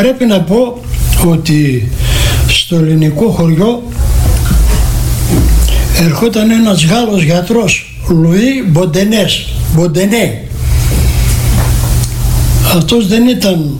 Πρέπει να πω ότι στο ελληνικό χωριό ερχόταν ένας Γάλλος γιατρός, Λουί Μποντενέ. Αυτός δεν ήταν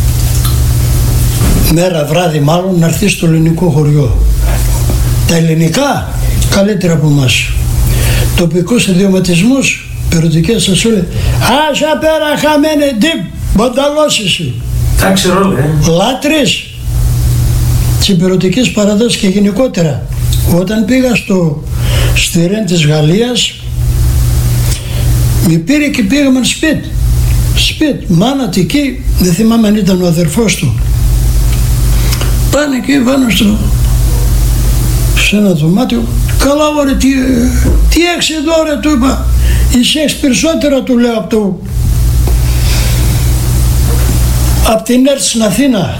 μέρα βράδυ μάλλον να έρθει στο ελληνικό χωριό. Τα ελληνικά καλύτερα από εμάς. Τοπικούς ιδιωματισμούς, περιοδικές σας λέει «Άσα πέρα χαμένε ντύπ, μπανταλός εσύ». Εντάξει ρόλο, Λάτρης της περιοδικής παραδόσης και γενικότερα. Όταν πήγα στη Ρεν της Γαλλίας, με πήρε και πήγαμε σπίτι, μάνα εκεί, δεν θυμάμαι αν ήταν ο αδερφός του. Πάνε εκεί πάνω σε ένα δωμάτιο. Καλά ωραία, τι έχεις εδώ ρε, του είπα. Έχεις περισσότερα, του λέω, από την ΕΡΤ στην Αθήνα.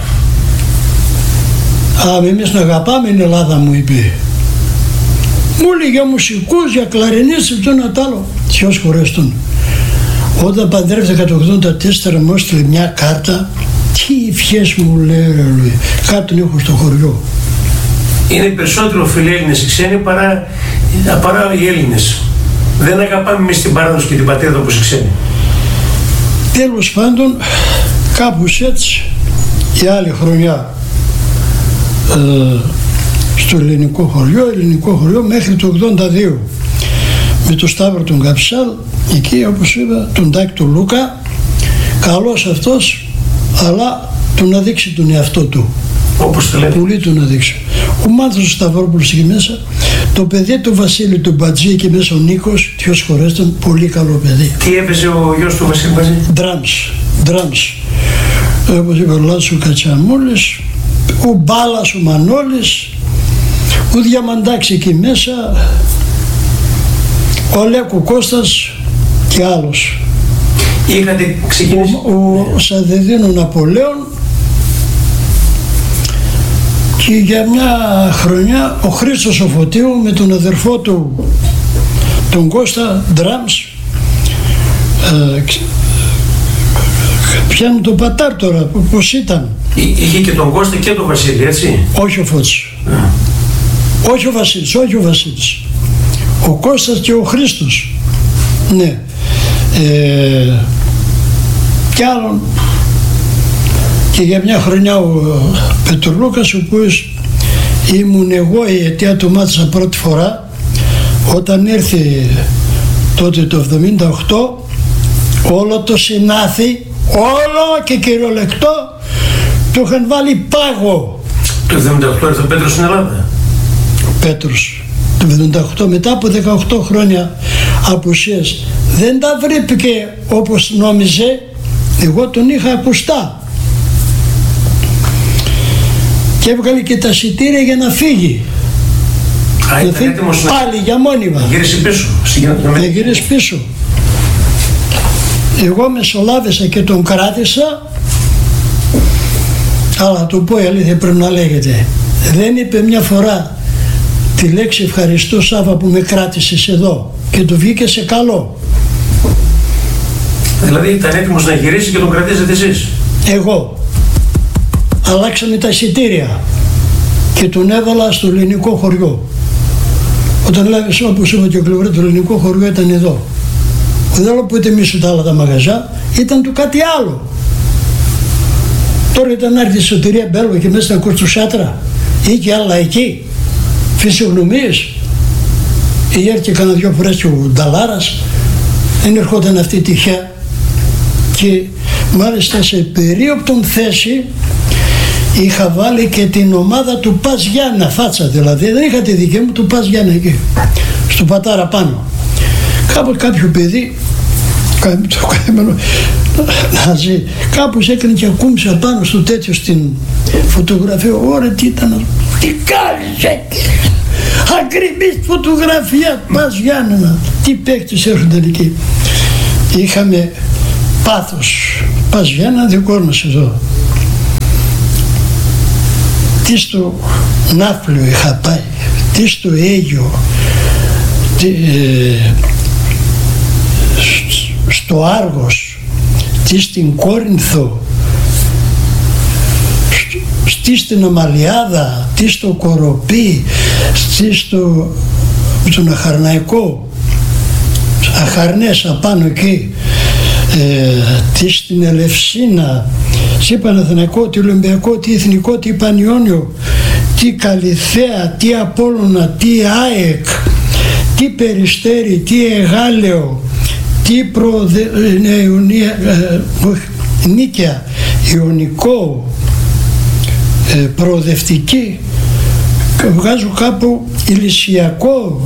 Εμείς να αγαπάμε την Ελλάδα, μου είπε. Μου λέει για μουσικούς, για κλαρινίστες, το ένα τ' άλλο. Ποιος χωρέστον. Όταν παντρεύτηκα το 1984 μου έστειλε μια κάρτα. Τι ευχές μου λέει ρε Λουί. Κάτι έχω στο χωριό. Είναι περισσότερο φίλοι Έλληνες οι ξένοι παρά οι Έλληνες. Δεν αγαπάμε εμείς την παράδοση και την πατρίδα όπως οι ξένοι. Τέλος πάντων, κάπως έτσι, η άλλη χρονιά στο ελληνικό χωριό μέχρι το 82 με τον Σταύρο τον Καψάλ, εκεί όπως είπα τον Τάκη του Λούκα, καλός αυτός, αλλά του να δείξει τον εαυτό του. Όπως το λέτε. Πολύ του να δείξει. Ο Μάνθος ο Σταυρόπουλος εκεί μέσα, το παιδί του Βασίλη του Μπατζή εκεί μέσα, ο Νίκος, ποιος χωρέστον, πολύ καλό παιδί. Τι έπαιζε ο γιος του Βασίλη Μπατζή? Drums. Όπως είπε ο Λάτσος ο Κατσαμούλης, ο Μπάλας ο Μανώλης, ο Διαμαντάκης εκεί μέσα, ο Λέκο Κώστας και άλλος. Είχατε ξεκινήσει? Ο Σαδεδίνο Ναπολέων και για μια χρονιά ο Χρήστος ο Φωτίου με τον αδερφό του τον Κώστα Drums. Πιάνουν τον Πατάρ τώρα, πώς ήταν. Είχε και τον Κώστα και τον Βασίλη, έτσι? Όχι ο Φώτης. Όχι ο Βασίλης. Ο Κώστας και ο Χρήστος. Ναι. Κι άλλον. Και για μια χρονιά ο Πετρολούκας, ο οποίος ήμουν εγώ η αιτία του μάτσα πρώτη φορά, όταν ήρθε τότε το 78, όλο το Συνάθη, όλο και κυριολεκτό, του είχαν βάλει πάγο. Το 78 ήρθε ο Πέτρος στην Ελλάδα. Ο Πέτρος το 78, μετά από 18 χρόνια απουσίας, δεν τα βρήκε όπως νόμιζε. Εγώ τον είχα ακουστά και έβγαλε και τα εισιτήρια για να φύγει. Πάλι για μόνιμα. Να γυρίσει πίσω. Εγώ μεσολάβησα και τον κράτησα, αλλά το πω η αλήθεια πρέπει να λέγεται. Δεν είπε μια φορά τη λέξη ευχαριστώ Σάβα που με κράτησες εδώ, και του βγήκε σε καλό. Δηλαδή ήταν έτοιμος να γυρίσει και τον κρατήσατε εσείς? Εγώ. Αλλάξαμε τα εισιτήρια και τον έβαλα στο ελληνικό χωριό. Όταν λάβεις, όπως είπα και ο Κλευρέ, το ελληνικό χωριό ήταν εδώ. Δεν λέω που είτε μίσου τα άλλα τα μαγαζά, ήταν του κάτι άλλο. Τώρα ήταν να έρθει η Σωτηρία Μπέλβα και μέσα στα Κουρτσουσάτρα ή και άλλα εκεί, φυσιογνωμίες. Ή έρχεται κανένα δυο φορές και ο Νταλάρας, δεν ερχόταν αυτή τυχαία. Και μάλιστα σε περίοπτον θέση είχα βάλει και την ομάδα του Πας Γιάννα, φάτσα δηλαδή, δεν είχα τη δική μου, του Πας Γιάννα εκεί, στο πατάρα πάνω. Κάποιο παιδί, το καημένο Ναζί, κάπως έκανε και ακούμψε πάνω στο τέτοιο στην φωτογραφία. Ωραία, τι ήταν, τι κάνεις εκεί, ακριβή φωτογραφία Πας Γιάννα, τι παίκτες έρχονταν εκεί. Είχαμε πάθος. Πας Γιάννα, δικό μας εδώ. Τι στο Ναύπλιο είχα πάει, τι στο Αίγιο, στο Άργος, τι στην Κόρινθο, τι στην Αμαλιάδα, τι στο Κοροπή, τι στον Αχαρναϊκό, Αχαρνές απάνω εκεί, τι στην Ελευσίνα, τι Παναθηναϊκό, τι Ολυμπιακό, τι Εθνικό, τι Πανιόνιο, τι Καλυθέα, τι Απόλλωνα, τι ΑΕΚ, τι Περιστέρι, τι Εγάλεο, τι Νίκαια, Ιωνικό, Προοδευτική, βγάζω κάπου Ηλυσιακό,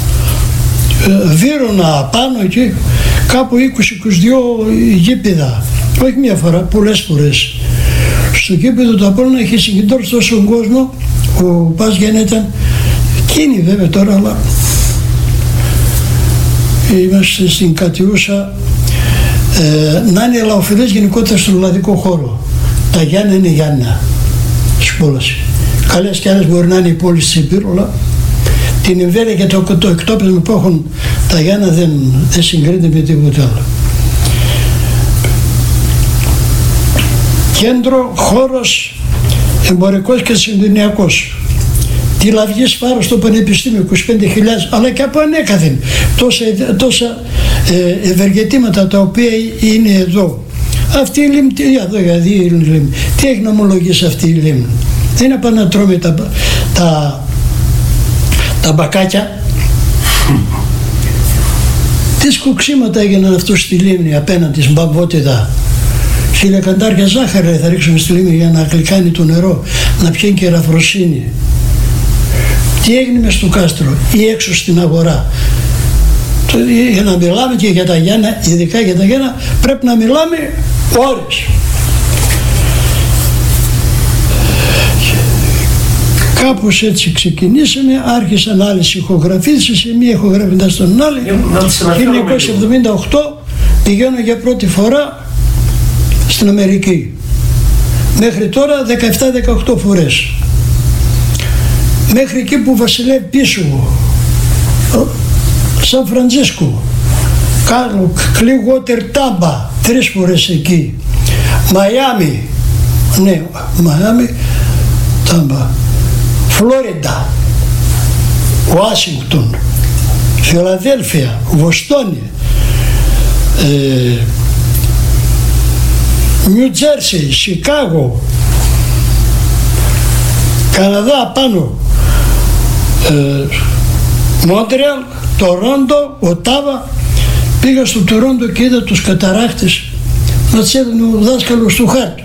Βύρωνα απάνω εκεί, κάπου 20-22 γήπεδα, όχι μία φορά, πολλές φορές. Στο γήπεδο του Απόλλωνα είχε συγκεντρώσει τόσο κόσμο, ο Πας Γιάννη ήταν εκείνη βέβαια τώρα, αλλά είμαστε στην Κατιούσα, να είναι λαοφιλές γενικότερα στον ελλαδικό χώρο. Τα Γιάννα είναι Γιάννα της πόλης. Καλές και άλλες μπορεί να είναι οι πόλεις της Υπήρου, αλλά την εμβέλεια και το εκτόπισμα που έχουν τα Γιάννα δεν συγκρίνεται με τίποτα άλλο. Κέντρο, χώρος εμπορικός και συντονιακός. Τη Λαυγή Φάρο στο Πανεπιστήμιο, 25.000, αλλά και από ανέκαθεν τόσα ευεργετήματα τα οποία είναι εδώ. Αυτή η λίμνη, εδώ γιατί η λίμνη, τι έχει να ομολογήσει αυτή η λίμνη? Δεν είναι πάνω να τρώμε τα μπακάκια. Τι σκουξίματα έγιναν αυτό στη λίμνη απέναντι στην Παμπότητα. 1000 καντάρια ζάχαρη θα ρίξουμε στη λίμνη για να γλυκάνει το νερό, να πιένει και ελαφροσύνη. Τι έγινε μες στο κάστρο ή έξω στην αγορά? Για να μιλάμε και για τα Γιάννα, ειδικά για τα Γιάννα, πρέπει να μιλάμε ώρες. Κάπως έτσι ξεκινήσαμε, άρχισαν άλλες ηχογραφήσεις, η μία ηχογραφητά στον άλλη. 1978 πηγαίνω για πρώτη φορά στην Αμερική. Μέχρι τώρα 17-18 φορές. Μέχρι εκεί που βασιλεύει πίσω, Σαν Φραντζίσκο, κάνω Clearwater Tampa 3 φορές εκεί, Μαϊάμι, ναι, Μαϊάμι, Τάμπα, Φλόριντα, Ουάσιγκτον, Φιλαδέλφια, Βοστόνη, Νιου Τζέρσι, Σικάγο, Καναδά πάνω, Μόντρεαλ, Τορόντο, Οτάβα. Πήγα στο Τορόντο και είδα τους καταράχτες να τους έδινε ο δάσκαλος του χάρτου.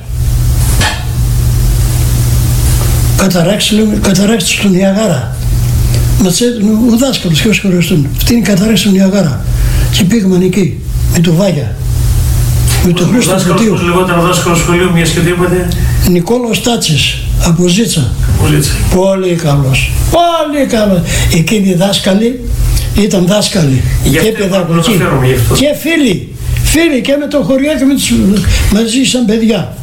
Καταράχτες του Νιαγάρα. Να τους έδινε ο δάσκαλος και όσοι χωριστούν. Αυτή είναι η καταράχτες του Νιαγάρα. Και πήγαμε εκεί με το Βάγια. Με το Χρήστο Φωτίου. Πώς λεγόταν ο δάσκαλος σχολείου, μια και τίποτε? Νικόλαος Τάτσης, από Ζήτσα. Πολύ καλός. Πολύ καλός. Εκείνοι οι δάσκαλοι ήταν δάσκαλοι και παιδαγωγικοί και φίλοι και με το χωριό και με τους μαζί σαν παιδιά.